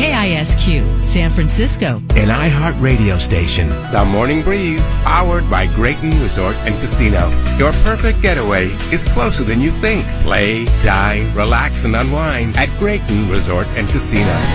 KISQ, San Francisco. An iHeart radio station. The Morning Breeze, powered by Grayton Resort and Casino. Your perfect getaway is closer than you think. Play, dine, relax, and unwind at Grayton Resort and Casino.